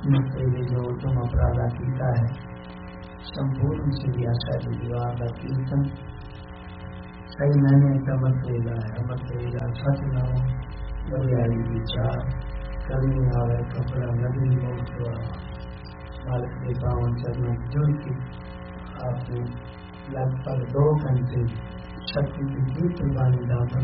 मुझसे जो तुम अपराध कीता है संपूर्ण श्री आशा दीवार का कीर्तन सही मैंने मत वेगा सच नाम बलियारी विचार करने आवे कपड़ा नदी मोटवा मालिक के पावन चरणों जुड़ के आपने लगभग 2 घंटे शक्ति की कुर्बानी दामन